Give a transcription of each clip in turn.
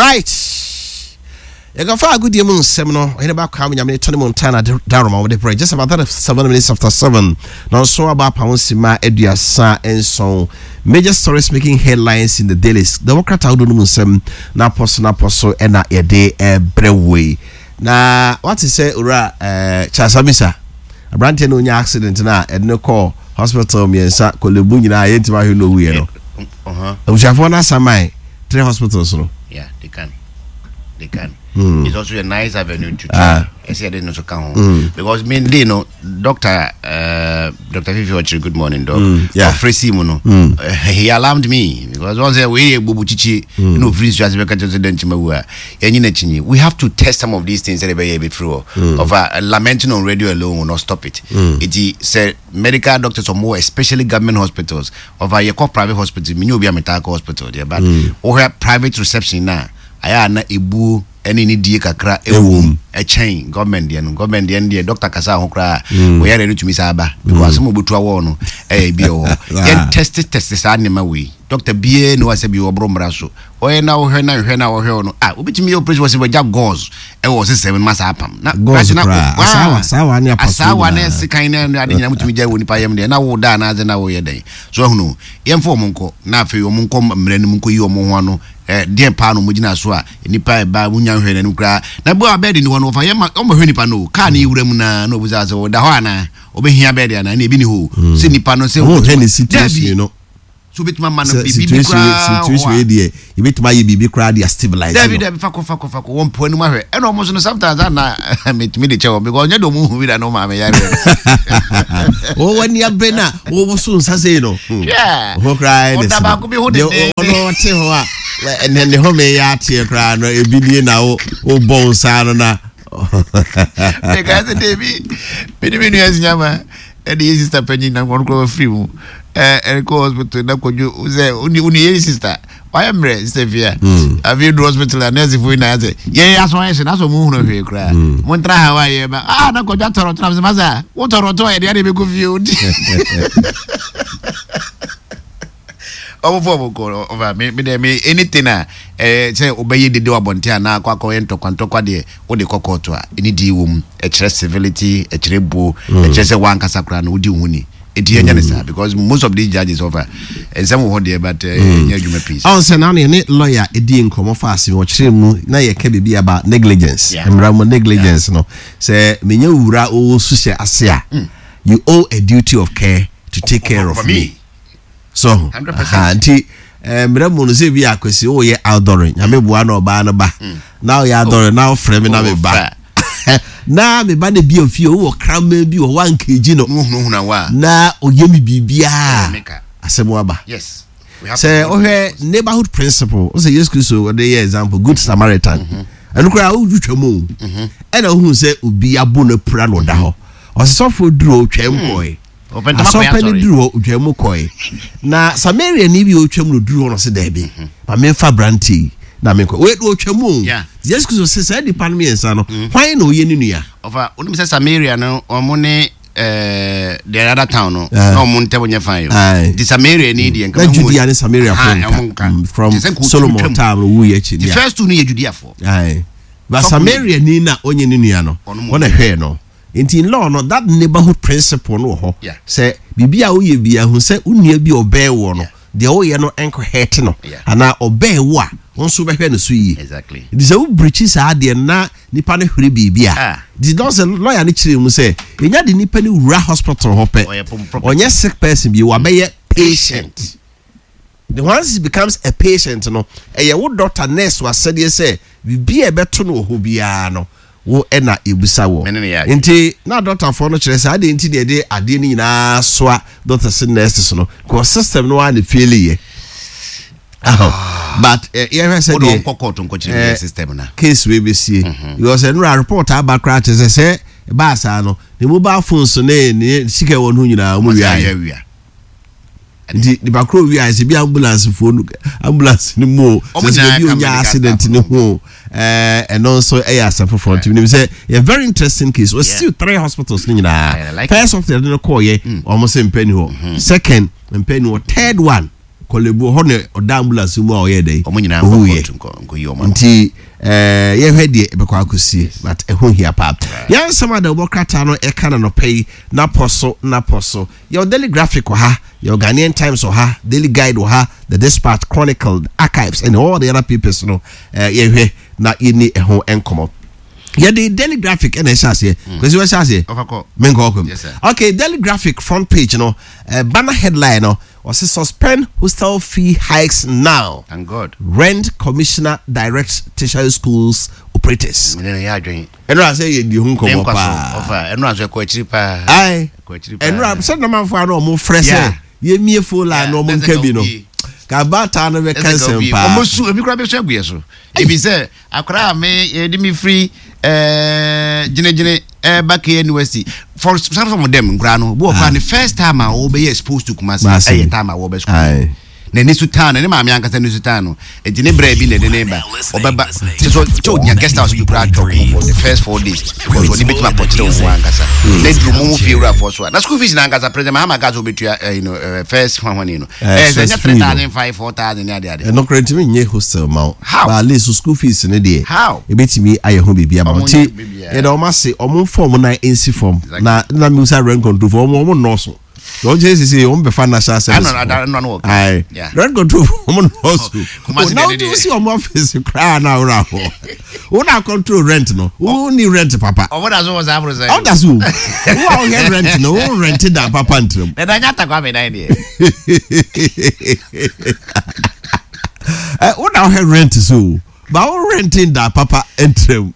Right. You can find a good demon seminar in about coming. I mean, Tony Montana, Daruma, with the break. Just about 7 minutes after 7. Now, so about Paunsima, Edia Sa, and so major stories making headlines in the dailies. The Democrat out of Musem, Naposo, and a day a brewery. Now, what is say, Ura, Chasamisa? A brand new accident now, and no call hospital, me and Sa, Colibuna, I ain't my who we know. We have one as my 3 hospitals. Yeah, they can. It's also a nice avenue to try. I said, I didn't know come because mainly, you know, Dr. Fifi, good morning, doc. Yeah, he alarmed me because once we we have to test some of these things that before of lamenting on radio alone will not stop it. It said medical doctors or more, especially government hospitals, of our private hospital, hospital, but or private reception now. I na ebu any need kakra ewum a chain government the Dr. Kasa Hokra we are ready to miss Aba because some butu awon bio test anima we Dr. BA no asebi obrombraso o na wo hwe na wo hwe no obitimi operation was about gauze e was 7 months apam na sawa ni apaso sawa na sikan na ade nyina mutumi ja woni pa yam de na wo da na ze na wo yeden so hunu yemfo monko na afi omonko mrani monko yi omo ho no dear pano mujina so a nipa ba munya hwe na nukra na bo abedi ni wono fa yema omo hwe nipa no ka na iwrem na no buza so da ho ana obehia bedi ana na ebi ni ho se nipa no se ho hwe situation you know so bit mama no bibi kra situation we dey e bit ma ye bibi kra dey stabilize David fako won po anu ma hwe e no omo so no sometimes na me dey chewo because nya do mu hu bi da no ma me yare o wani abena o so nsa sei no yeah ho kra o taba ko bi ho de no te ho a and then the home ya tie kra no ebi ni na o bon sa no na because David me no nyama e dey sister penny na kon ko free mu go hospital na koju uze uni sister why am re Stevia have you do hospital and as if we na say yeah so I say na so mu hu no hwe kra mo ntra ha wa ye ba na koju toro tra maza wo toro to e dey be go field over me anything say obey the do abontia na akwa ntokwa de wo de kokoto a any di wom e chere civility e chere bo e chere se wan kasakra na odi huni because most of these judges over and some of there but peace. On say now any lawyer edi nkomo fast me chere mu na ye ka bibi about negligence emramo negligence no say menye wura o suhye ase a you owe a duty of care to take care of me. So 100% mramo no say bi akwesi o ye outdooring ame bua na oba na ba now you outdooring now frame na me ba na me ba de bi ofie wo krama bi wo 1 kg no huna wa na oyemi bibia asemo aba yes say ohwe neighborhood principle o say yes Christo dey example good Samaritan enukura o twetwamu e na hu say obi abo na pura no da ho o say sofo duro twam koi asopani duro twam koi na Samaria ni bi o twam no duro no se da bi ba me fa branti na me ko we do twam yes Christo say the pan me ensa no why no ye ni nua over only say Samaria no omone the other town no monte wonya fan yo the Samaria ni di enka Judea and Samaria from Solomon town wo ye chi the first two ni Judea for but Samaria ni na onye ni nua no wona hwe no in law no that neighborhood principle no ho say bibia wo ye bia hu say unua bi obe wo no de wo ye no enko het no ana obe wo a wonso be hwe no so yi exactly it is a breaches are there na nipa ne hwere bibia this don't say lawyer ni chire mu say enya de nipa ni wura hospital ho pe onye sick person bi wa be patient the once it becomes a patient no e wo doctor nurse wa said say bibia e beto no ho bia no wo ena ebusa wo nti na doctor for no chire say ade nti de ade ni nyina so a doctor nurses no ko system no one failure but yeah said the system na case we be see because no report about crash say baasa no the mobile phone so na sika won hu nyina mo wia the bakro wia is be ambulance phone ambulance ni mo say be onya accident ni ho and also asafo front we say a very interesting case was still 3 hospitals ni nyina first of the no call ye almost in penny ho second in penny ho third one Kolebu ho ne odambulance mu a oye dey omunyina nko yi omo nti ye hwede be kwa akosi but eho hia pa yan sama da obokrata no e kana no pay na poso your daily graphic ha your Ghanaian Times ha daily guide ha the Dispatch Chronicle archives and all the other papers no ye hwe na yini eho enkomo the daily graphic and SAC because you say okay daily graphic front page banner headline was suspend hostel fee hikes now. Thank God. Rent commissioner directs tertiary schools operators. And I say you hunko and I say pa. Aye. And I said no man for no more fresh. Ye me full no more cabino. Kabata no be cancel pa. Almost so be grab your so. If he say akra me me free jine back here university for some of them grano bo the first time I will be exposed to Kumasi time I will be school na ni sultan na ma me ankasa ni sultan e jine bra bi na de neighbor obeba so nya guest house you grad for the first 4 days because when you my portrait of ankasa let you move feel for so na school fees na ankasa president Mahama gazo betua first one you know nya 3,500 4,000 ya de no credit me nye hostel ma ba le so school fees ne de e betimi aye ho bibia ma ti e da o ma se o mo form na NC form na me usa rent control for o mo no so don't just say on be financial service. No. Aye. Rent control on also. Now you see on office cry now ra. Who na control rent no? Who need rent papa? Oh, what does was able say? How does who? Who are here rent no? Who rented that papa ntrim? Na nyata kwa me na idea. Who now here rent so? But who renting that papa ntrim?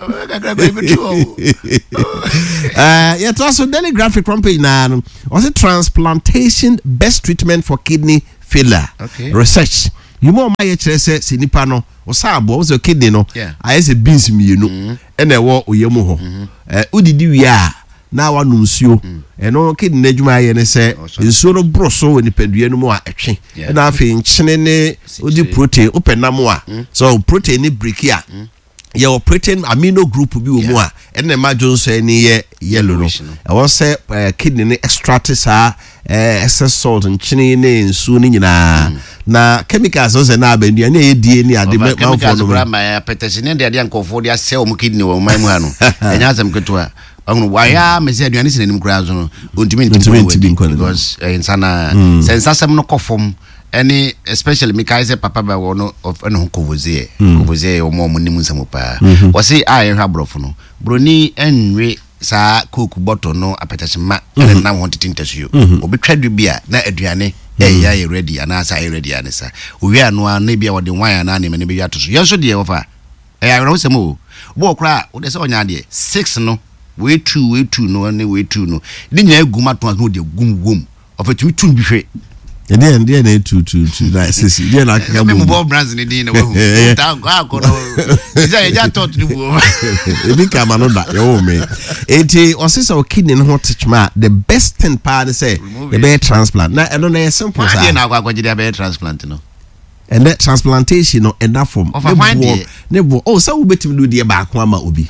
Yet also daily graphic front page now. Was it transplantation best treatment for kidney failure? Okay. Research. You more my HSS sinipa no. Osabo was your kidney no. I say beans me you know. And I walk uyemu ho. Udidi we are. Now one nsuo. No kidney adwuma ye ne say nsuo no broso we nipadua no mu a etwe. Na afi nchene ne odi protein open na mu a. So protein ni break here. Your protein amino group bi wo mu a and the majon so any yellow no. I want say kidney ni extract sa excess salt nchene ne nsuo ni nyina na chemicals so na abendua na edie ni ade ma chemicals grama petesin de ade ankofo de ase o mu kidney wo man mu ha no. Enya asem ketua why me say aduane sinanim kura zo no ontimi because insana sensasem no kofom any especially me kai say papa ba no of no kovozie o mo nim nsam pa o say I hwa brofo no broni enwe sa coke bottle no apetachima na ho titintasu obi twadwe bia na aduane ya ready ana sa ready anesa owi anu na bia wode wan ana na me be atoso yenso de ofa I know say mo bo kra o de say onya de 6 no we two no any we two no ni nya eguma to no de gum of it tun bi hwe and then na two like sisi then na ka me mo brands ni din na we hu ta ko no isa ya tot ni wo e bi ka ma no da e wo me enti osisa o kidney no hot chma the best thing part say the be transplant na e no na simple sa na kwa gide be transplant no and that transplantation no and that form ne bo oh so we betim do de ba ko ama obi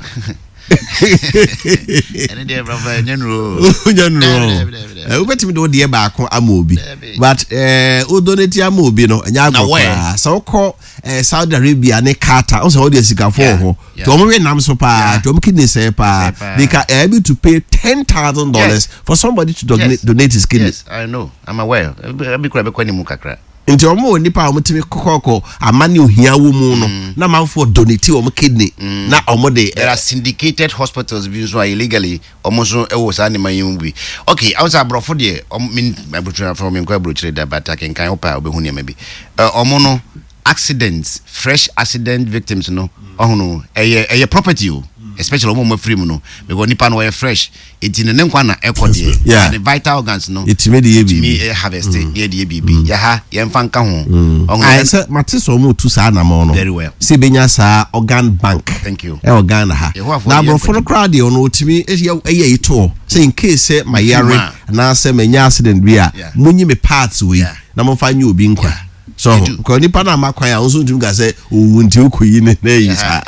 and they brother general ubetimi do de ba ko amobi but o donate amobi no nya agbo so ko Saudi Arabia ne Qatar o so ho de sika for ho to mo we nam so pa to mo kidney say pa they can able to pay $10,000 for somebody to donate his kidney. Yes, I know, I'm aware. Be kura be kwani mu kakra nti omo nipa omutimi kokoko amani ohia wo mu no na manfo donate omo kidney na omo de there are syndicated hospitals being so illegally omo so sa ni mayim bi okay outside brofo de min abutra from me kwa brochire da but I can opa obehu ne bi omo no accidents fresh accident victims no ohono eye property o especially omo free mu no because nipa no fresh it in nkwa na ekode the vital organs no it made the me harvest near the baby ya ha ye mfa nka ho I say matisa omo tu sa na mo no very well see benya sa organ bank thank you organ ha na bro for crowd e ono otimi eye ito say in case my yare na say menya accident bia munyi me parts we na mo fa nyu obi nkwa so ko ni pa na makwan ya unso ntum ga say owunti okoyi ne na yi sa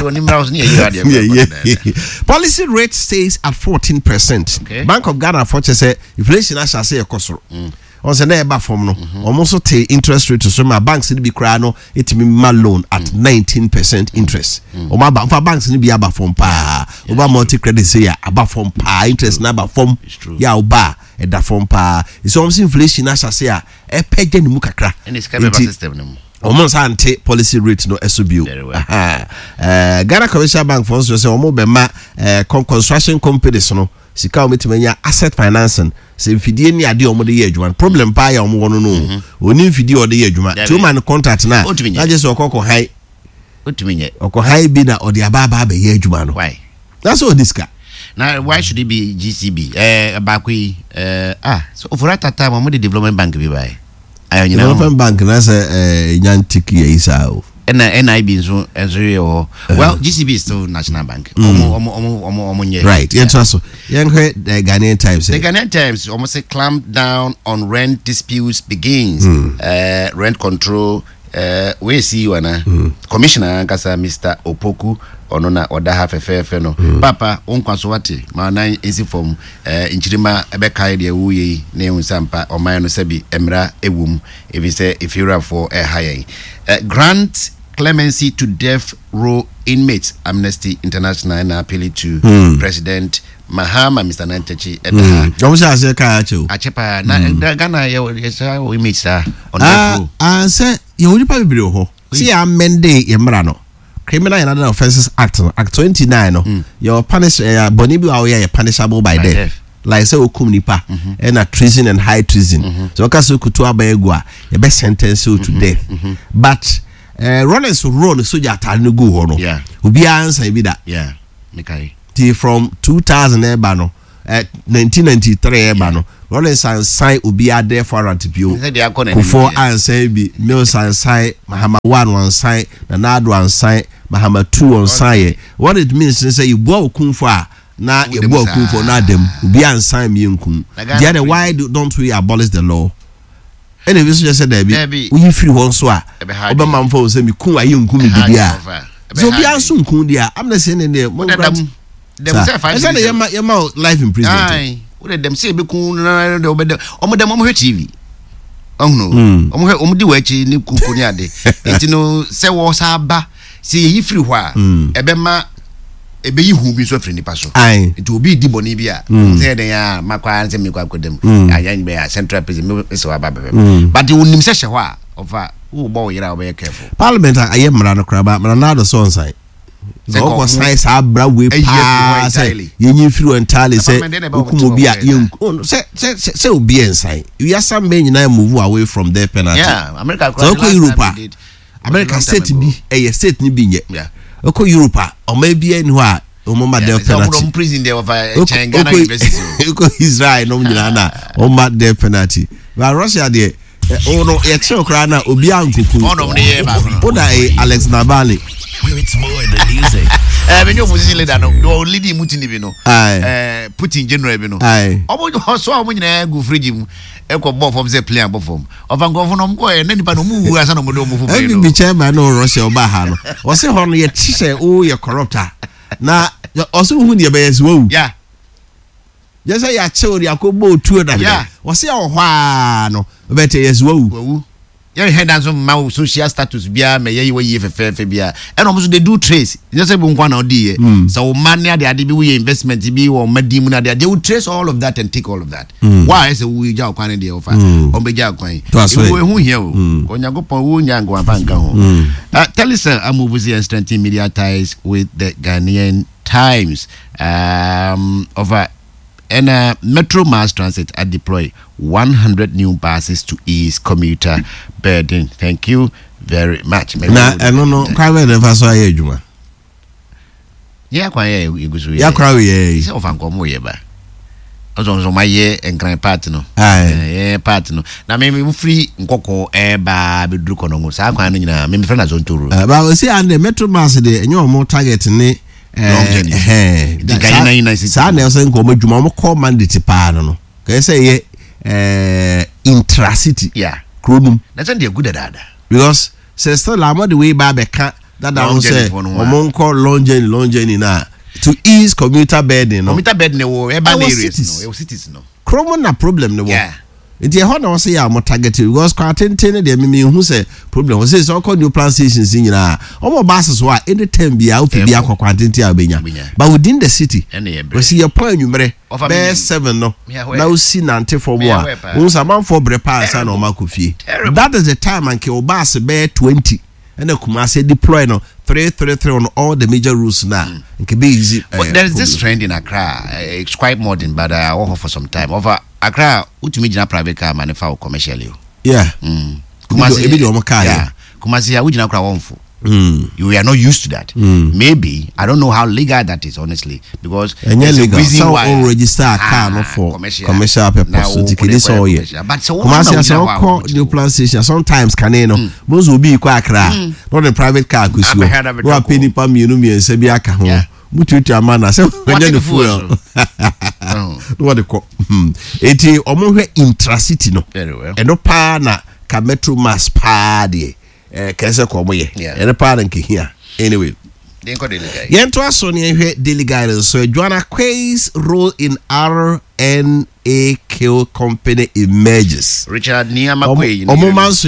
policy rate stays at 14%. Bank of Ghana for say inflation as say ekosoro on say na eba form no almost take interest rate so my banks ni bi kra no etimi ma loan at 19% interest o ma banks ni bi aba form pa o ba multi credit say ya aba form pa interest na aba form ya o ba e da form pa it's almost inflation na say ya e pege ni mu kakra and it's kind of system no almost anti policy rate no SBO Ghana Commercial Bank for us say omo be ma construction companies no sika ometimanya asset financing se mfidie ni ade omo de ye adwuma problem pa ya omo wono no oni mfidie o de ye adwuma two man contract na just okoko high otuminye okoko high bi na o de aba be ye adwuma no why that's all this guy now why should it be GCB abakwi so for that time omo de development bank bi bai development bank na say nyantik ye isa o NIB so ezrio well GCB is still national bank omo right yeah so the Ghanaian Times almost say clamp down on rent disputes begins rent control we see you na commissioner nkasa Mr. Opoku ono na oda ha fefefe no papa onkwaso wate ma nan esi form inchirima ebe kai de wuye ne unsampa oman no sabi emra ewum if say if you for higher grant clemency to death row inmates. Amnesty International and appeal to President Mahama Mr. Nantechi Achepa na Ghana we meet on death row. I say you will probably be see amend the Criminal and Other Offences Act 29 your punish bonibi are punishable by death. Like say okum nipa and a treason and high treason. So okaso kutua bayegwa you be sentence you to death. But Rollins run soja atale go ho no. Yeah. Obi answer bi da. Yeah. Mekai. From 2000 eba no 1993 eba no. Rollins and sign obi ade for antipio. Before answer bi Mills and sign Mahama 1 one sign Nanado and sign Mahama 2 on sign. What it means is say you bo okun for na ye bo okun for na dem obi an sign me nkun. The other why don't we abolish the law? Anyway, so just said there be we free one so Obama for say me kun ayi nkun bibia. So be answer nkun dia. I'm not saying in there. Them say five. Say your life in prison. Aye. What them say be kun na de obede. Omo dem omo TV. No. Omo di wachi ni kuku ni ade. Enti no say wo sa ba. Say yi free ho a. Ebe ma ebe yi hu bi so free ni pa so. Enti obi di boni bi a. Say den ya makwa say me kwa kodem. Ayan be central prison me so aba be. But the unim say ho a over who boy yira be careful. Parliament aye mra no kraba mra na do so nsai. So ko sai sa bra we pa say yenyi free entirely say okumo bi a yen say obi ensai. You are some men nyina move away from their penalty. Yeah, America so ko Europe. America state bi state ni bi nye. Yeah. Oko Europe o ma bi en ho a o ma death penalty. From prison there over Ghana University. Oko Israel no nyina na o ma death penalty. But Russia there no ye che kra na obi ankuku. No de ye ba no. Oda Alex Navalny. It's more than music. When you opposition leader no leading mutini bi no. Putin general bi no. Obo so a mo nyina go free mu. Eko bo form say play and form. Of an governor mo e na nipa no mu asa no mo do mo fu play no. Bi chairman no Russia oba ha no. O se ho no ye tise o ye corrupter. Na o se hu ne be yes wo. Yeah. Just say ya chori akobo otuo da. Yeah. O se o hwa no. Be yes wo. You head and some my social status bia me ye we fe bia and almost they do trace just say bon kwana odi so man na they be we investment bi or madi mu na they will trace all of that and take all of that why say we ja kwana dey offer on be ja kwan we hu here o onyagopon wo nyango afanka ho tell us amubuzi and strengthen media ties with the Ghanaian Times over and Metro Mass Transit are deploy 100 new buses to ease commuter burden. Thank you very much. Na no kwa never so aye adwuma. Yeah, kwa ye igusu ye. Ya kwa ye. Se ofanko mo ye ba. Ozo ma ye enkran part no. Part no. Na me free nkoko ba be duru kono ngo sa kwa no nyina me friend azon toro. Ba we see and the Metro Mass de enyo mo target ni long journey. Sa Nelson ko madwuma mo call mandate pa no. Ka say ye intracity. Yeah. Kronum. That's when they good at that. Because say still am the way ba be ka that I say o call long journey na to ease commuter burden no. Commuter burden no urban areas no. Cities no. Kromo na problem no. Yeah. nti e ho na wo say ya mo target because quarantine de me hu say problem wo say so call new plan stations nyina omo buses so anytime bia opi bia kwa quarantine abenya but within the city we see your point numere be 7 no na we see nante for mo wo say man for bre pass na o makofie that is the time and ke o bus be 20 and the Kumasi deploy no 333 on all the major routes now. It can be easy. But there is this trend in Accra. It's quite modern, but I will for some time. Over Accra, utumijina private car manufacture commercially. Yeah. Kumasi, yeah. Kumasi, ujina Accra wonfu. You are not used to that. Maybe I don't know how legal that is, honestly, because there's a reason why all register a car not for commercial purpose. So this all year. But so new plan station sometimes can most will be quite Accra, not a private car. Because you are paying per minimum and Sebiaka home. Mutu amana say when the fuel. What the call? Eti omo intracity no. Very well. E no pa na ka metro mass pa de. Kese ko mo ye ene pa nke hia anyway den ko daily guide yen to aso ne hwe daily guide so Joanna Quay's role in RNAQ company emerges. Richard Niama Quay omo manso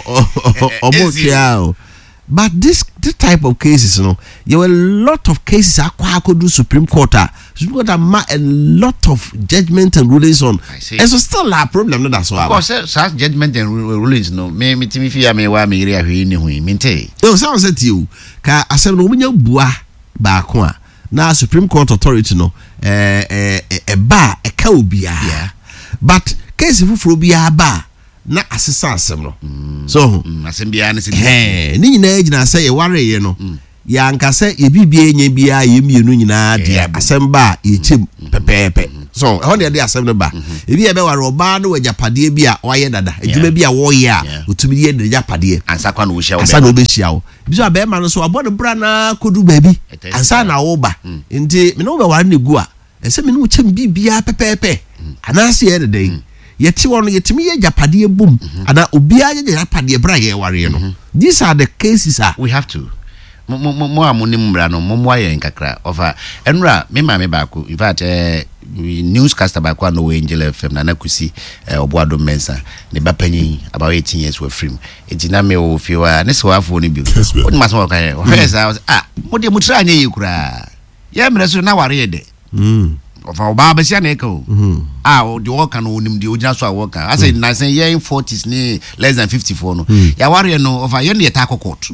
omo tia but this type of cases, you know, there were a lot of cases akwa do Supreme Court. Supreme Court a lot of judgment and rulings on. And so still a problem, no, that's why. Of course, such judgment and rulings, no. Me fear me wa me area hui ni hui. Mente. No, sounds said to you. Ka asem no munyo bua ba kwa. Na Supreme Court authority no. Ba ka obia. Yeah. But case fufuro bia ba. Na asesa asem no so asem bia na se ni nyina agina se ye ware ye no ya nka se ye bibie nya bia ye mienu nyina dia asem ba ye chem pepepe so ho de asem no ba e bia be ware oba no wajapade bia waye dada ejuma bia wo ye a otumi ye de japade ansa kwa no wo hia wo ansa no be hia wo bi so be ma no so abode bra na kodu baabi ansa na wo ba nti me no be ware ne gu a ese me no chem bibia pepepe anase ye de den yeti won yetimi ye japade bum ana obia ye japade bra ye ware no these are the cases we have to mo amunim bra no mo aye nkakra over enra me ma me ba ko in fact newscaster ba ko no Angel FM na nakusi oboado mensa ne ba panyin about 18 years we frame etina me o fiwa ne so afo no bi o ni maso ka o hesa mo de mutra anya yi kura ye mre so na ware ye de of our Babasia Neko. The worker no nim the original so worker. I say na say in 40s ni less than 54 no. Ya worry no of a yen the attack court.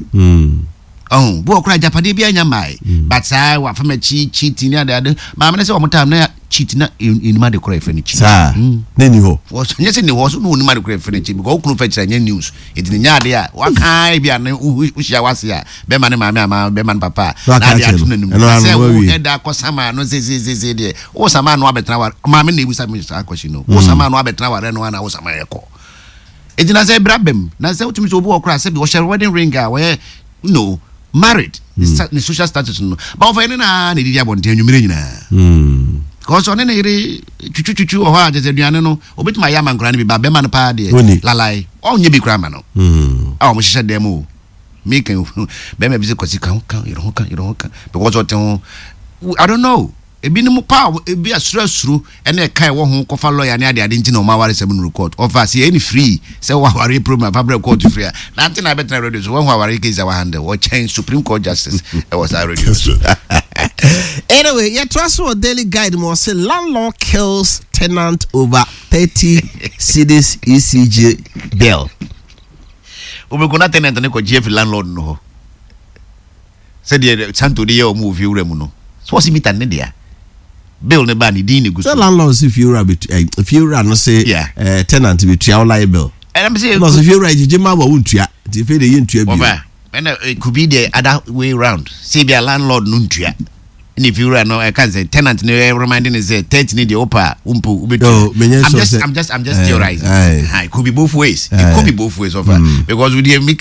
Oh, bo kra japade bia nya mai. But say wa fa me cheating na the ma me say o time na cheat na in ma de kra furniture. Sir. Na ni ho. Was yes ni ho so no ni ma de kra furniture because okunu fa kira nya news. E di nya de a wa kan bia na uhia wase a be ma ne ma ama be ma papa. Na de atu na nim. Say wo head akosama no say de. O sama no abetra wa ma me na ebusa me akoshi no. O sama no abetra wa re no na o sama yeko. E di na say brabem. Na say otumi so bo okra say be o share wedding ring a we no married the social status no but for any na didi abonte anwumire nyina because on na ire chuchu o ha je aduane no obetima ya mankra ne bi ba be man pa de lalai onye bi kra ma no mo hihye dem o me kan be ma bi se kwasi kan you know because what I don't know ebi ni mo pa ebi asuru ene kai wo ho kofa lawyer ne ade nti na o ma ware sem no court offer say any free say wa ware problem fabric court free na nti na better radio so when wa ware case our handle or change Supreme Court justice it was our radio anyway yeah trust what daily guide mo say landlord kills tenant over 30 cedis ECG bill obekona tenant ne ko GF landlord no say the santo de o move you remu no so what's it ne dia bill ne ba ni din ne guso the landlord if you run no say tenant be tua line bill and I'm saying no if you right jima ba wontua ti fe de yentua bi and it could be the other way round say be a landlord no ntua and if you run no I can say tenant ne reminding is 30 ne the opa umpu ubetu I'm just theorizing it could be both ways because we dey make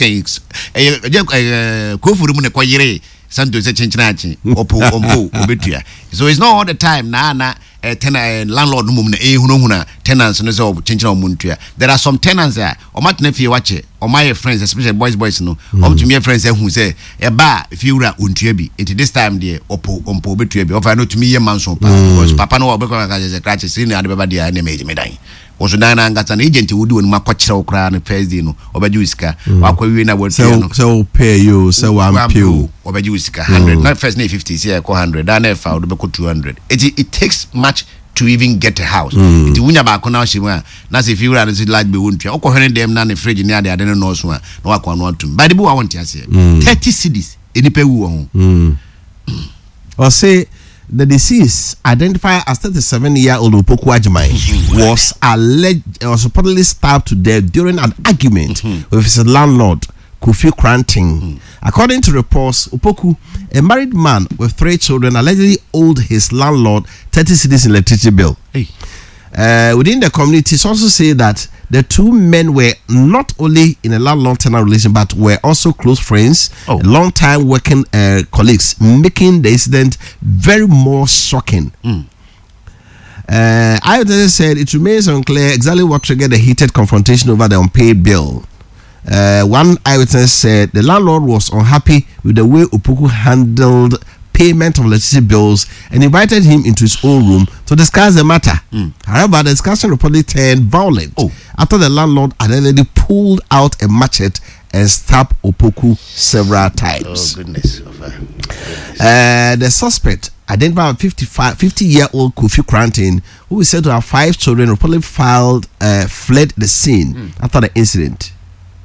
ko furu mu ne kwayire santo se chinchinachi opo obetua so it's not all the time na tenant landlord no mum na ehunahuna tenants no se chinchina omuntua there are some tenants there o matena fie wache o my friends especially boys no o to me friends ehun say e ba fie wura ontua bi into this time there opo obetua bi o fa no to me ye manso pa because papa no obekwa ka je scratch say ni ade beba dia na meji medan was dan angata na agent would do on makwachira okra na first day no obeju sika wakwawie na word so pay you so one pew obeju sika 100 not first day 50 say 100 dan e fa odo 200 it takes much to even get a house it wunya ba kona shima na say figure and large be won't ya okwohene dem na ne fridge ni ade ade no so a na wakwa no atum by the boy I want to say 30 cities enipa wu ho or say the deceased, identified as 37-year-old Opoku Ajimai, was reportedly stabbed to death during an argument with his landlord, Kofi Kranting. According to reports, Opoku, a married man with 3 children, allegedly owed his landlord 30 cedis in electricity bill. Within the community, it's also said that the 2 men were not only in a landlord-tenant relation, but were also close friends, long-time working colleagues, making the incident very more shocking. Eyewitnesses said it remains unclear exactly what triggered the heated confrontation over the unpaid bill. One eyewitness said the landlord was unhappy with the way Opoku handled payment of electricity bills and invited him into his own room to discuss the matter. However, the discussion reportedly turned violent after the landlord allegedly pulled out a machete and stabbed Opoku several times. Oh, goodness. The suspect, identified 50-year-old Kofi Kranting, who is said to have 5 children, reportedly fled the scene after the incident.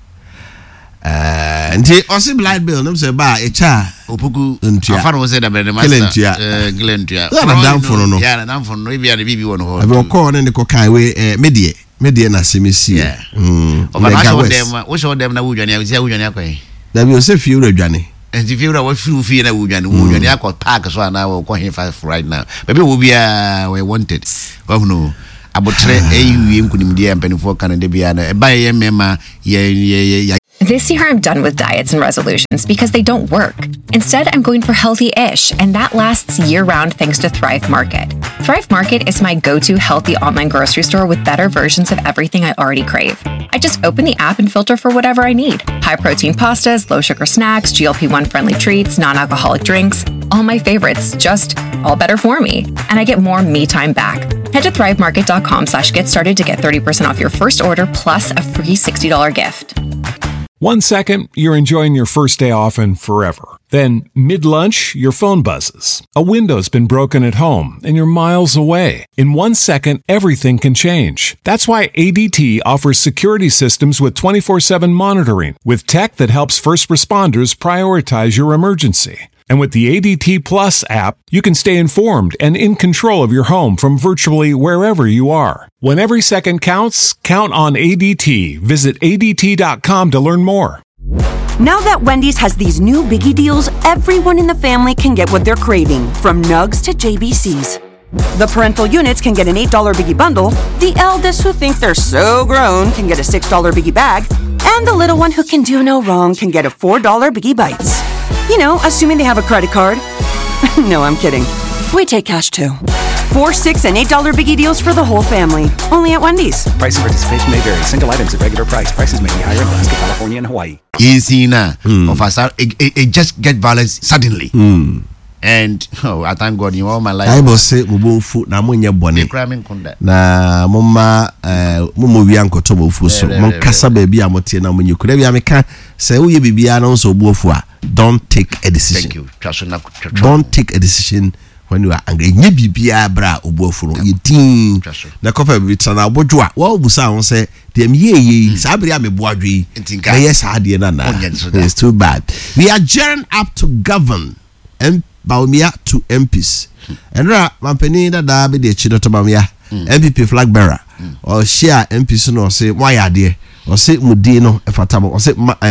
And he also blind bill no say ba e cha Opoku afaro was said that the master Glentia na down for no yeah na down for no bia bibi won ho abi call na ko kan we medie na semesi we show them na wudwane ya wudwane akwan da bi o se fi wudwane and if you were free na wudwane akọ park so na we ko here right now baby we bia we wanted we no abotre eyi nkunimdi ampanifo kan de bia na e ba ye mema ye This year, I'm done with diets and resolutions because they don't work. Instead, I'm going for healthy-ish, and that lasts year-round thanks to Thrive Market. Thrive Market is my go-to healthy online grocery store with better versions of everything I already crave. I just open the app and filter for whatever I need. High-protein pastas, low-sugar snacks, GLP-1-friendly treats, non-alcoholic drinks. All my favorites, just all better for me. And I get more me time back. Head to thrivemarket.com/get started to get 30% off your first order plus a free $60 gift. 1 second, you're enjoying your first day off and forever. Then, mid-lunch, your phone buzzes. A window's been broken at home and you're miles away. In 1 second, everything can change. That's why ADT offers security systems with 24/7 monitoring, with tech that helps first responders prioritize your emergency. And with the ADT Plus app, you can stay informed and in control of your home from virtually wherever you are. When every second counts, count on ADT. Visit ADT.com to learn more. Now that Wendy's has these new biggie deals, everyone in the family can get what they're craving, from nugs to JBCs. The parental units can get an $8 biggie bundle, the eldest who think they're so grown can get a $6 biggie bag, and the little one who can do no wrong can get a $4 biggie bites. You know, assuming they have a credit card. No, I'm kidding. We take cash too. 4, 6, and $8 biggie deals for the whole family. Only at Wendy's. Price and participation may vary. Single items at regular price. Prices may be higher in Alaska, California, and Hawaii. Easy na. Of us, it just get violence suddenly. And I thank God you all my life. I will say mubu na munye bone. Na mama mumu wi ankoto bofu so. Mon kasa baby amotie na munye kura bia meka say uye bibia na so bofu a don't take a decision. Thank you. Don't take a decision when you are angry. Nye bibia bra obofu no. Yitin. Na kopa bibita na obodwa. Wa obusa won say dem ye sabri ameboadwe. Na yes ade na na. It's too bad. We are gearing up to govern and Baumia to MPs. And Mampeni da be the chido to Baumia, MPP flag bearer, or share MPs no say why are there, or say Mudino efatabo, or say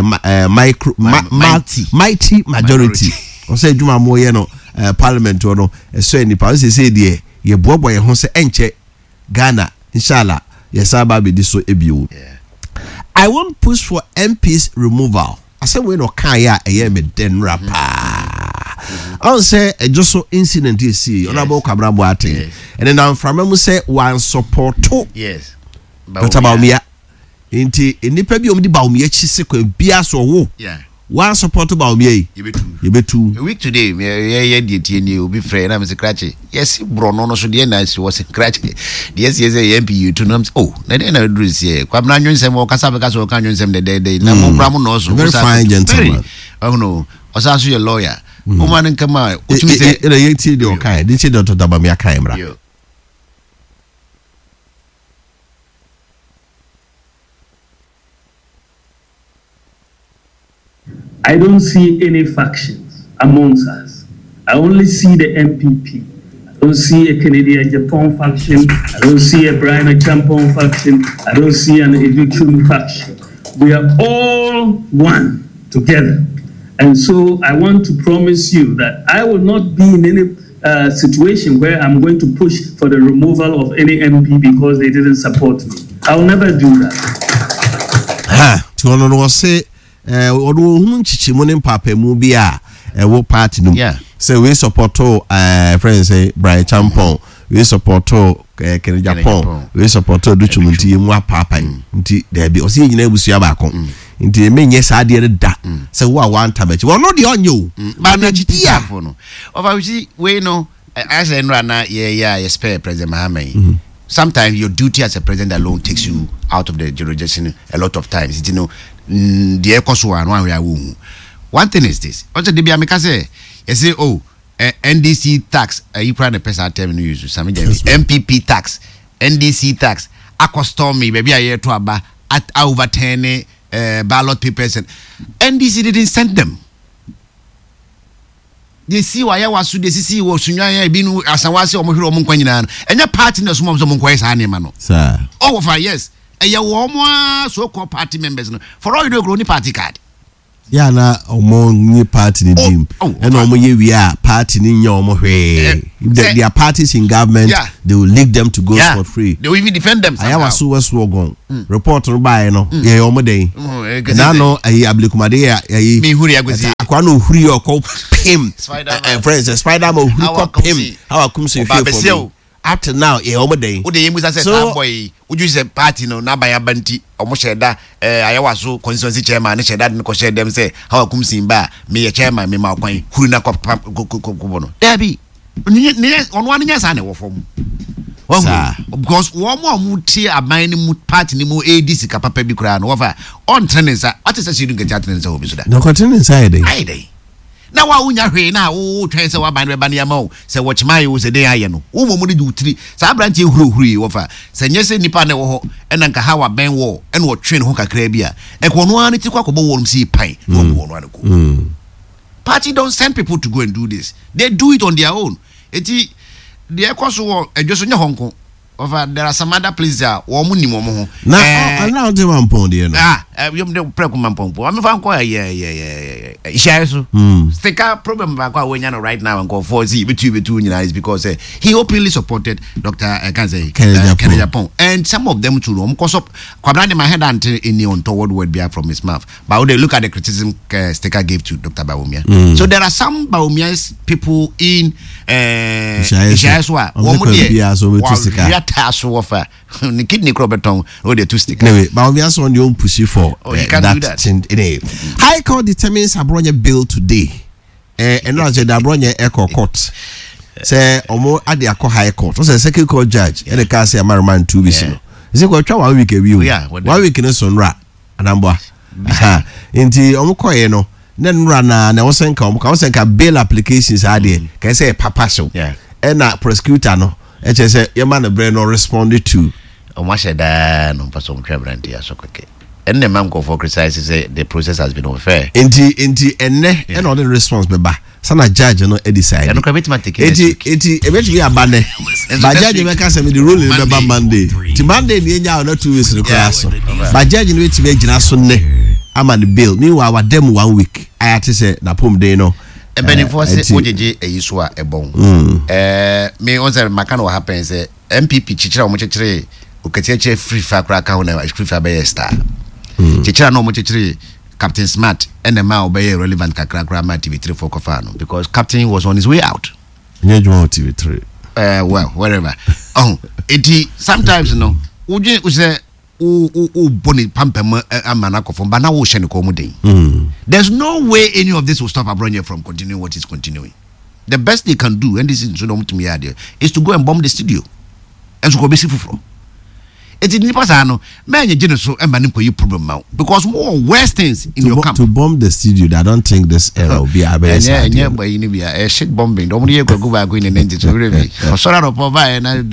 mighty majority, or say Juma Moyeno parliament or no, so any policy say dear, ye bobo ye honse enche Ghana, inshallah, yes, I'll be this so ebu. I won't push for MPs removal. I say we no kaya a year me den rapper. I say a just so incident you see honorable Kabra Boateng and then from him say one support to yes Dr. Baumia inti enipa bi omdi Baumia chi se kwa bia so wo one support about me you be two a week today yeah the will be free na me scratch yes bro no so dey na was scratch yes MPU to no oh na dey na do see kwam na nwonsem o kasa be kasa o kan nwonsem de na mo bra mo no so very fine gentleman oh no osaso your lawyer o man nkama o tumi say e dey ti dey o kan dey ti Dr. Dabamia kan mra. I don't see any factions amongst us. I only see the MPP. I don't see a Canadian Japan faction. I don't see a Brian Champon faction. I don't see an Education faction. We are all one together. And so I want to promise you that I will not be in any situation where I'm going to push for the removal of any MP because they didn't support me. I'll never do that. To say odo hu nchichimu ne mpapemu bi a wo party no say we support friends say Brian Champon we support Kenya Japan we support Duchumunti mu apapa nti there be o say nyina ebusua ba kon nti menye sa de da say wo a wan tabachi wo no de onyo ba na jitia for no over we no as I know na yeah spare President Mahama sometimes your duty as a president alone takes you out of the jurisdiction a lot of times you know the ecoso one thing is this also the biamika say you say oh NDC tax you prime the person term no use some MPP tax NDC tax accustom me baby a year to aba at overturn ballot papers and NDC didn't send them. They see why I was they see was sunya binu asanwase omohwere omo kwanyina no enya party na so mo nkwa isa na no sir oh for yes eya wo mo so called party members no for all you know grow ni party card ya na omo ni party ni dim and omo ye wi a party ni nya omo hwe their parties in government they will leak them to go for free they will even defend them I was so gon report no buy no ye omo den na no ayi ablikumade ya ayi me huri agozi akwa no huri okọ pim friends Spider-Man huri ko pim how come say feel for me up to now ye omo den wo de yemu say boy would say party no na ban abanti omo sheda ayawaso constituency chairman ne sheda ne ko sheda dem say how come simba me ye chairman me ma kwan huru na ko no dabi ni ono anu nya sa ne wo fom because wo mo ti aban ni mu party ni mu ADC ka papa bi kura no wofa on tenensa what is say you get tenensa obi so da no continue inside dey na wa unya hwe na wo twen se wa ban be ban ya ma se wo chimai wo se den aye no wo mo di utiri sa branche huru wo fa se nyese nipa ne wo ho ena nka ha wa ben wo ena wo twen ho kakra bi a e ko no an ti kwa ko bo wo si pai wo wo no an ko party don't send people to go and do this they do it on their own eti the ekoso wo edwoso nya honko over there are some other places wo mu ni mo ho na ana de mampon de no yom de preku mampon po am fa nko ishayeso sticker problem ba kwa wenya no right now nko for see betu nyina is because he openly supported Dr. Kenya Japan and some of them too because of kwabra my head and in the untoward word be from his mouth but when they look at the criticism sticker gave to Dr. Bawumia so there are some Bawumia's people in ishayeso wo mu de taso offer ni kidney crobeton or the two stick anyway but we also on the own push for that High Court determines Abronya bill today and not the Abronya Echo Court say omo ade akọ High Court so second court judge and the case American 2 weeks no is it go twa 1 week view 1 week no sonra anamba inti omo koye no then run na wo senka omo ka wo senka bail applications ade ka say papa show and na prosecutor no eche say your man brain no responded to omo sheda no person twa brand ya so kweke and the man go for criticize say the process has been unfair inti enne and all the response be ba sana judge no decide no commit take it eventually abane ba judge make say me the rule in the Monday ti Monday ni nya na 2 weeks require so ba judge no weti be gina so ne ama the bill meanwhile wa dem 1 week ayate say na pom day no benefo say ojeje eyiso a ebon me on say maka no happen say MPP chichira o mo chichire o ketiche free fire kra ka na free fire be star chichira no mo chichire Captain Smart and the man obey relevant kakra ma TV3 for Kofano because Captain was on his way out. TV3. Well, wherever. Sometimes you know, we say boni pampem amanako from bana wo hye ne ko mu den. There's no way any of this will stop Abronye from continuing what is continuing. The best they can do, and this is so to me idea, is to go and bomb the studio. And so go be sifufro. It is Nipasano, man, you so and manipulate you problem now because more worse things in your camp. To bomb the studio, I don't think this era will be a best. Yeah, but you need a shit bombing. Don't you go back in and into review. So I don't provide and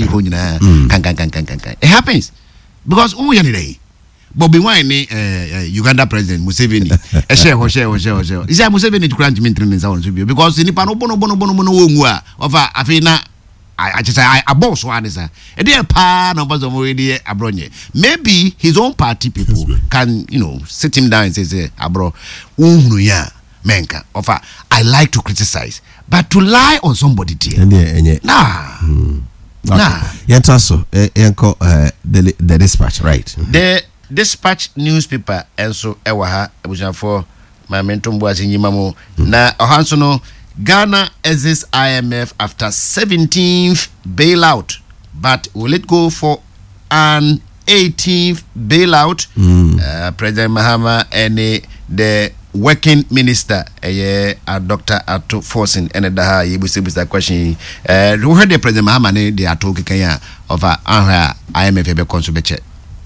it happens because who you day. Bobby Wine, Uganda President Museveni, a share. Is that Museveni to grant maintenance on Subio because in Nipano Bono of Afina. I just say I boss one is a dear pa numbers of already Abronye. Maybe his own party people can, sit him down and say, Abro, menka. Offer I like to criticize, but to lie on somebody dear. Nah. Yet also the Dispatch, right? The Dispatch newspaper also ewaha was for my mentor was in Yimamo. Na Ohansono Ghana exits IMF after 17th bailout, but will it go for an 18th bailout? President Mahama and the working minister, Dr. Ato Forcing, and the you will see that question. We heard the President Mahama, they are talking of IMF consumer.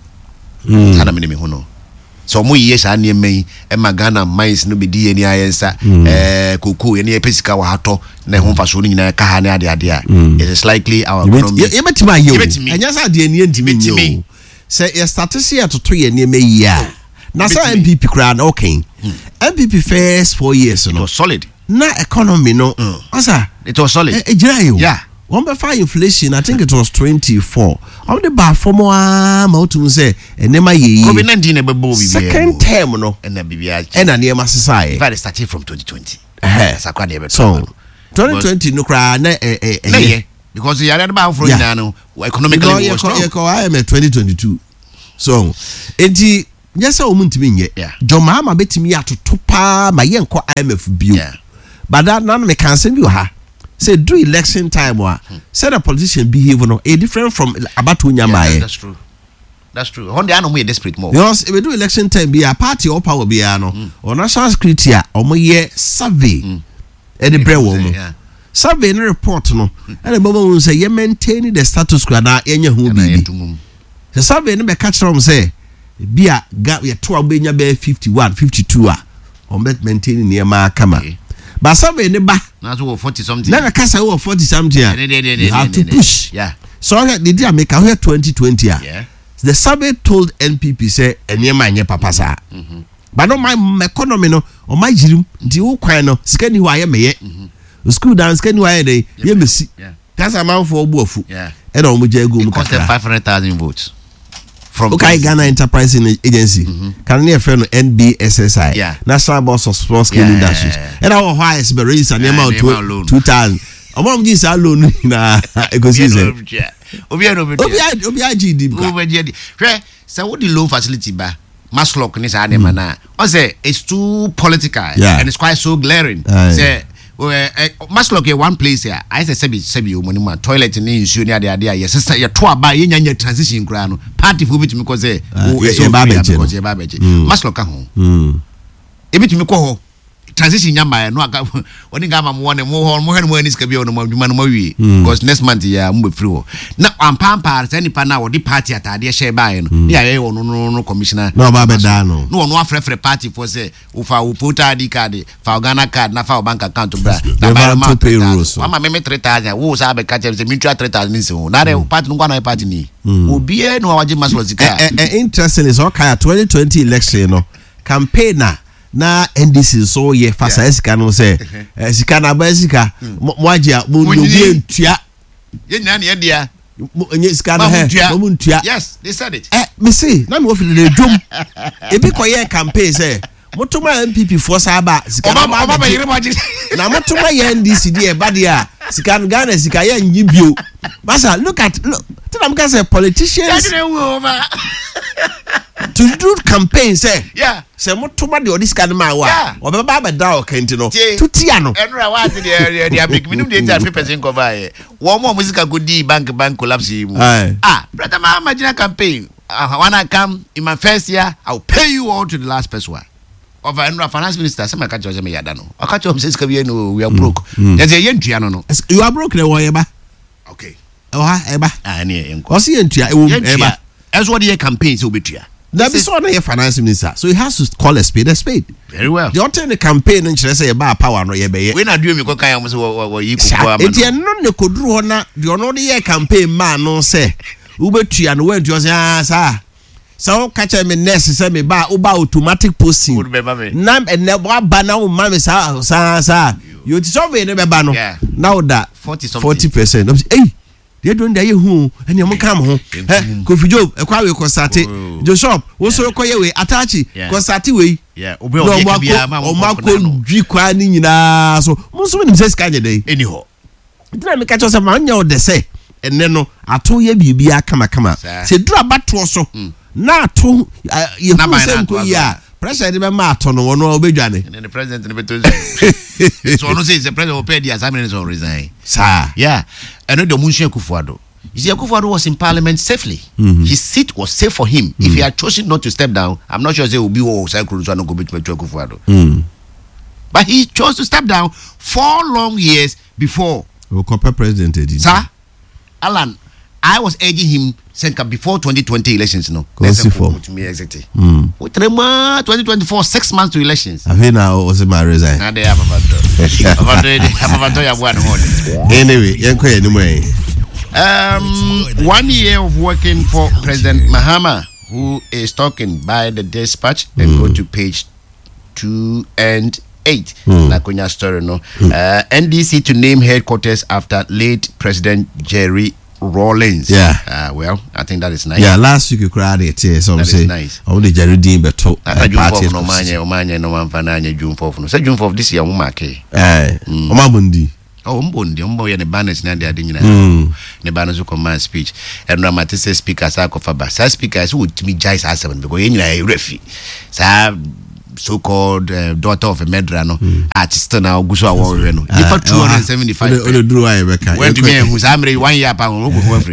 So mu yes anie men e magana mines no be di eni ayensa kuku eni pesika wa hato na ho fa so ni nyina ka ha ne ade ade a it is likely our economy yebetima ye enya sa de eni ntimi nyo say ye start see atoto ye ne meyi a na so MPP kra na okay MPP first 4 years no solid na economy no asa it was solid yeah one by five inflation, I think it was 24. How the bar for more to say, and then my COVID-19 second term, no, and then BBI and a near my society. If I started from 2020, so 2020 no cry, because the other bar for economically, I am at 2022. So, enti yes, I won't mean yet. Jomama bet me out to tupa my young IMF bill, but that none me can send you her. Say do election time said a politician behave no a different from Abatu Nyamaye. That's true. On the ano we desperate more. Because if we do election time be a party or power be no or national security or mo ye survey any bre woman. Survey no report no and the moment say you maintain the status quo na enya hu bi. The survey no be catch them say be a gap ye to abenya be 51 52 or maintain near ma kama. But survey ne ba na so 40 something na kasa wo 40 something you have to push so the day make a 2020 the survey told NPP say enema nye papa sa but no my economy no o my jirim nti wo kwan no sika ni ho aye meye school dance sika ni ho aye dey ye mesi kasa man for obu afu e na o mo je go mu cost 500,000 votes from okay Ghana Enterprising Agency can near friend NBSSI National Board of Sports Industries and our highest be raise an amount 2000 among these alone na ecosystem obi GD so what the loan facility ba Maslock ni sa dem na o say it's too political and it's quite so glaring say Maslock one place here I say sebi money toilet ni issue ni ade ya sister ya to aba ye nyanya transition kra no party for bit me ko say Maslock ka ho e bit me ko ho transition nyamba no aka oni ga ma mo ne mo ho mo hen mo ani ska bi no mo dwuma no mo wi because next month ya mo be free ho na ampampa say nipa na wo di party atade share bae no ya ye wo no commissioner no ba be da no no afrefre party for say ufa voter ID card fa Ghana card na fa bank account bra na ba ma pay rules mama me 3000 wo sa be ka say mutual 3000 ni so na the party no kwa party ni obi e no waje Maslow zika interesting is okay 2020 election no campaigner na NDC so ye fasa esika no say esika na ba esika mo agya mo bi entua ye nya na ye dia nye esika na he mo ntua yes they said it me see na me wo fili dwom e bi koye campaign say motuma MPP for saba sika na ba yire mo agye na motuma ye NDC dia ba dia sika no Ghana sika ye nyi bio masa look tell am can say politicians to do campaign say say motuma de odi sika no ma wa obeba ba da o kenti no tutia no enra wa de dia make minimum de 10% cover wo mo musica go di bank collapse mu brother ma imagine campaign when I come in my first year, I'll pay you all to the last person. Of a finance minister, some catch us, I don't know. I catch up says, we are broke. There's a young Triano. You are broke, no, Eba. Okay. Oh, Eba. I near him. Eba. As what the campaigns will be here. That is one of your finance minister. So he has to call a spade a spade. Very well. The alternate campaign and say about power no ye. We're not doing because I almost you if you're not could do on that, you're not the campaign man, no say. Ubetu and went to sir. So catch me nest say me ba uba automatic posting. Nam and never banner mammy sa. You survey never banner. Now that 40%. Hey. They don't die who and you come home. Kofi Job, a quiet constate. Joshop, also a way, Atachi, Constate way. Yeah, or Marco Giquani. So, most of them says Kanye. Anyhow, didn't catch us a man, you they say, and then I told you, be a kama. Say, drop back to us. Now, to you have President Martin or no Bejani. And the president so I say the president will pay the assignments or resign. Sir. Yeah. And the Mushe Kufuado. You see, Kufuado was in parliament safely. His seat was safe for him. If he had chosen not to step down, I'm not sure they will be all cycles and go between Kufuado. But he chose to step down 4 long years before. President. Sir, Alan, I was urging him before 2020 elections, no. To me exactly. 2024, 6 months to elections. I think now also my resign. Now they have anyway, 1 year of working for President Mahama, who is talking by the Dispatch, and go to page 2 and 8. Nakunya story, no. NDC to name headquarters after late President Jerry Rawlings. Yeah. Well, I think that is nice. Yeah, last week you cried it. So that is nice. I want the Jerry Dean Beto. Party no manya no man fananya June 4th. No, say June 4th this year. Omabundi. Oh, Mbo ya ne banners na dia dinina. Ne banners ko command speech. And no matter say speaker sa ko faba. Sa speakers who to me jais A7 because you know refi. Sa so-called daughter of a Medrano artist now Guswa Warrior. For 275. When to me who's Amri 1 year pound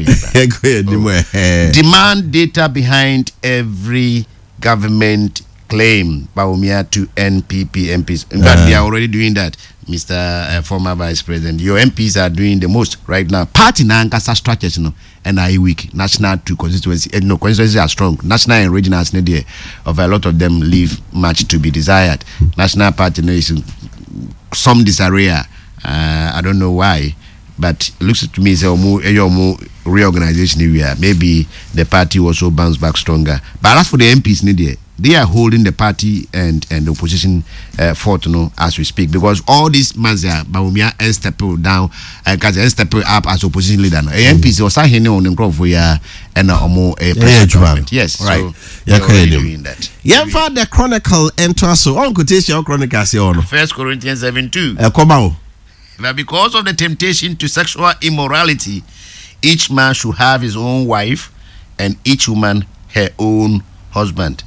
demand data behind every government claim Baumia to NPP MPs. In fact, they are already doing that. Mr. Former Vice President, your MPs are doing the most right now. Party Nankasa structures, you know, and I weak national to constituency. No, constituencies are strong. National and regional of a lot of them leave much to be desired. National party is some disarray. I don't know why, but it looks to me as a more reorganization area. Maybe the party also bounce back stronger. But as for the MPs, they are holding the party and the opposition fort, you know, as we speak, because all these months are Baumia and step down and step up as opposition leader. MPs was saying on the crop for ya and more government. Yes, right. So you're doing that. Yeah, for the Chronicle enter so on quotation Chronicles on 1 Corinthians 7:2. Come on. Now, because of the temptation to sexual immorality, each man should have his own wife, and each woman her own husband.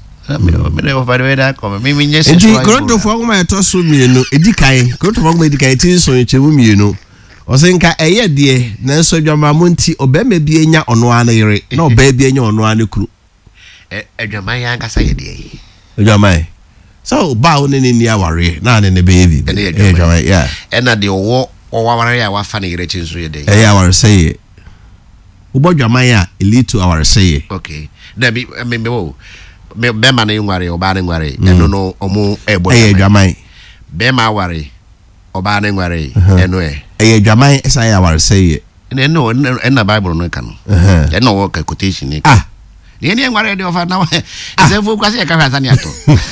Koronto for my toss with me, no, Edikai, Koronto for Medicaid, so it's a woman, you know. Or think I dear, Nanso Jamamunti, or Beme Biena on 1 year, no baby on 1 crew. Jamaya Casay, Jamai. So, bowing in the hour, not in the baby, yeah. And at the war or our funny ratings for your day. I say it. Ubo Jamaya, elite to our say. Okay. Debbie, I mean, Bema na ngware oba na ngware eno no omo ebo dwaman Bema ware oba na ngware eno dwaman esa ya ware say eno na Bible no ka no eno wo ka quotation ni ni ngware de ofa na se fu kwase ya ka fasa ato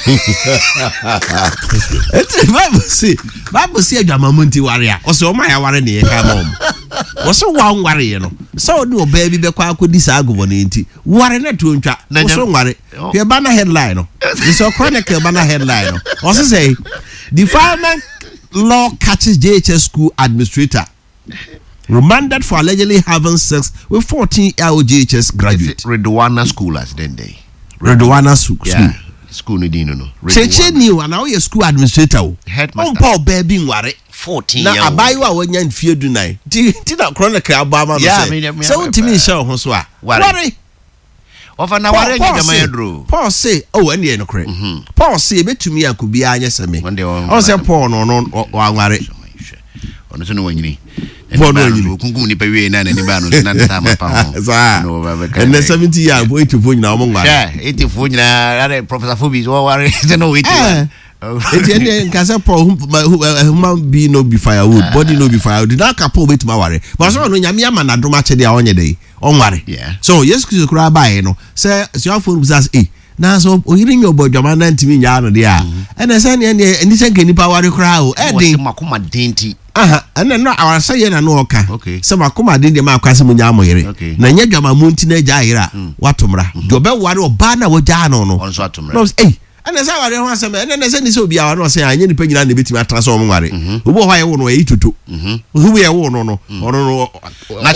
Bible see dwaman munti ware a o se o ma ya ware ne ka ma o so wa ngware ye no so do baby be kwa akodi sa agobo ne nti ware na to ntwa o so ngware your banner headline no it's a Chronicle banner headline no also say defilement law catches JHS school administrator remanded for allegedly having sex with 14-year-old JHS graduate. Redwana school as then day. Redwana school. Yeah. School ni dino no. Cheche ni wa na o ye school administrator. Headmaster. Paul baby ngware 14 na abayiwa wanya nfie dunai. Ti na Chronicle abama no say. So ntimi sha ho so a. Worry. Ofa na ware nyama yedro. Paul say, oh, and ye no cre. Paul say, betumi akubi anya seme. O say Paul no ware. Ono so no wanyini. Paul no wanyini. Kunkum ni pa wie na ni ba no na sama pa ho. And the 70 year boy to phone na omo ware. Yeah, 84 nyina Professor Fobi so ware no wait. Eti nkasa Paul human be no be firewood, body no be firewood. Did not couple wait ma ware. But so no nyame ama na dom ache dia onye dey. Onware. Yeah. So yes Christ kura buy no. Say your phone was na so oyiri nyo bodwama na ntimi nya no dey a. And say ne say nkani pa ware kura o. E dey makoma denti. And no our say na no oka. Okay. So makoma dey ma kwase mu nya amoyere. Na nya dwama mu nti na gya yira. Watomra. Do be ware oba na wo gya no no. Onso atomra. No and as I were say and say ni so bia no say anya ni pa nyina na betimi atrasa o nware. Obo ho aye wo no e tutu. Who we e wo no no. Ono no